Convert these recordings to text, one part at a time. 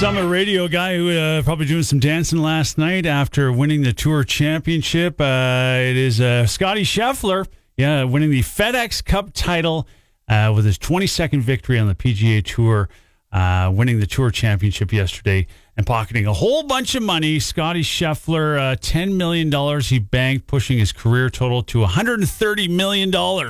Summit Radio guy who probably doing some dancing last night after winning the Tour Championship. It is Scottie Scheffler, winning the FedEx Cup title with his 22nd victory on the PGA Tour, winning the Tour Championship yesterday and pocketing a whole bunch of money. Scottie Scheffler, $10 million he banked, pushing his career total to $130 million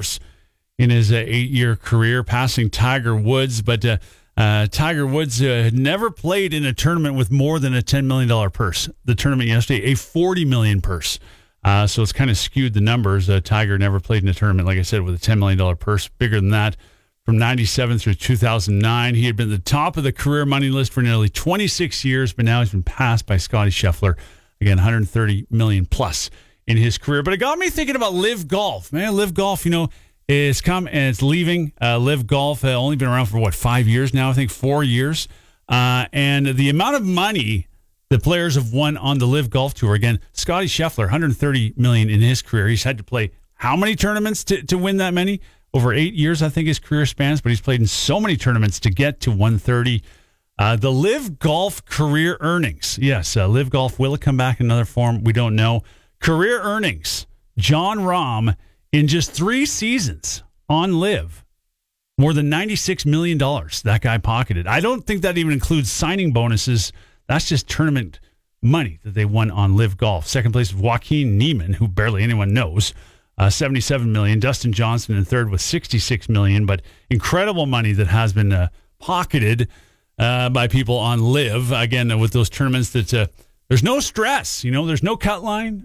in his 8-year career, passing Tiger Woods. But Tiger Woods had never played in a tournament with more than a $10 million purse. The tournament yesterday, a $40 million purse. So it's kind of skewed the numbers. Tiger never played in a tournament, like I said, with a $10 million purse. Bigger than that. From 97 through 2009, he had been at the top of the career money list for nearly 26 years, but now he's been passed by Scottie Scheffler. Again, $130 million plus in his career. But it got me thinking about LIV Golf. Man, LIV Golf, it's come and it's leaving. LIV Golf only been around for 5 years now? I think 4 years. And the amount of money the players have won on the LIV Golf Tour. Again, Scottie Scheffler, $130 million in his career. He's had to play how many tournaments to win that many? Over 8 years, I think his career spans. But he's played in so many tournaments to get to 130. The LIV Golf career earnings. Yes, LIV Golf, will it come back in another form? We don't know. Career earnings. Jon Rahm, in just 3 seasons on LIV, more than $96 million that guy pocketed. I don't think that even includes signing bonuses. That's just tournament money that they won on LIV Golf. Second place, Joaquin Niemann, who barely anyone knows, $77 million. Dustin Johnson in third with $66 million. But incredible money that has been pocketed by people on LIV. Again, with those tournaments that there's no stress. There's no cut line.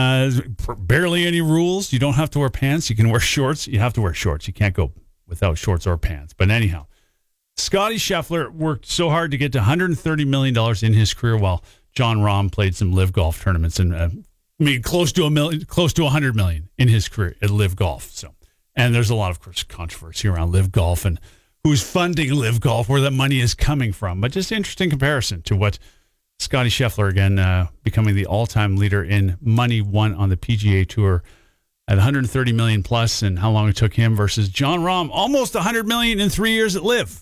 Barely any rules. You don't have to wear pants. You can wear shorts. You have to wear shorts. You can't go without shorts or pants. But anyhow, Scottie Scheffler worked so hard to get to $130 million in his career, while Jon Rahm played some LIV Golf tournaments and made close to $100 million in his career at LIV Golf. So, and there's a lot of course controversy around LIV Golf and who's funding LIV Golf, where that money is coming from. But just interesting comparison to what Scottie Scheffler, again, becoming the all-time leader in money won on the PGA Tour at $130 million plus, and how long it took him, versus Jon Rahm, almost $100 million in 3 years at LIV.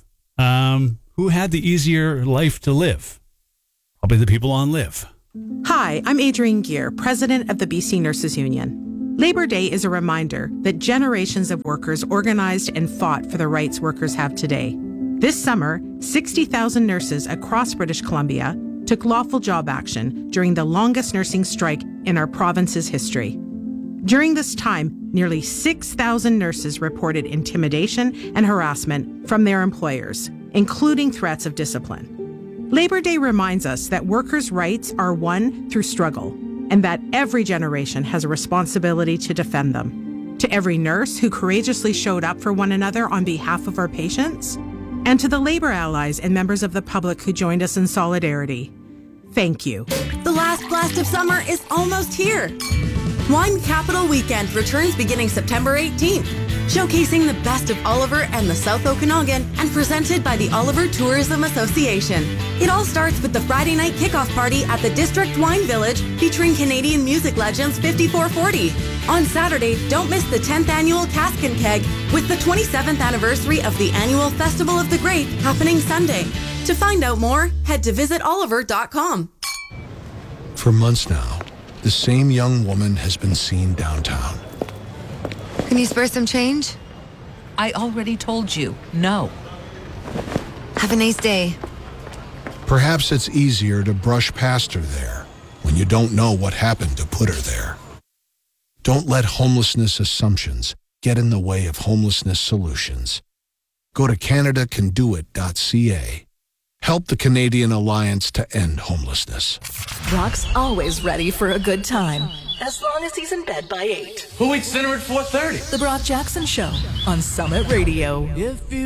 Who had the easier life to live? Probably the people on LIV. Hi, I'm Adrienne Gear, president of the BC Nurses Union. Labor Day is a reminder that generations of workers organized and fought for the rights workers have today. This summer, 60,000 nurses across British Columbia took lawful job action during the longest nursing strike in our province's history. During this time, nearly 6,000 nurses reported intimidation and harassment from their employers, including threats of discipline. Labor Day reminds us that workers' rights are won through struggle, and that every generation has a responsibility to defend them. To every nurse who courageously showed up for one another on behalf of our patients, and to the labor allies and members of the public who joined us in solidarity, thank you. The last blast of summer is almost here. Wine Capital Weekend returns beginning September 18th, showcasing the best of Oliver and the South Okanagan and presented by the Oliver Tourism Association. It all starts with the Friday night kickoff party at the District Wine Village featuring Canadian music legends 5440. On Saturday, don't miss the 10th annual Cask and Keg with the 27th anniversary of the annual Festival of the Grape happening Sunday. To find out more, head to visitoliver.com. For months now, the same young woman has been seen downtown. Can you spare some change? I already told you, no. Have a nice day. Perhaps it's easier to brush past her there when you don't know what happened to put her there. Don't let homelessness assumptions get in the way of homelessness solutions. Go to CanadaCanDoIt.ca. Help the Canadian Alliance to End Homelessness. Brock's always ready for a good time, as long as he's in bed by 8. Who eats dinner at 4:30? The Brock Jackson Show on Summit Radio. If you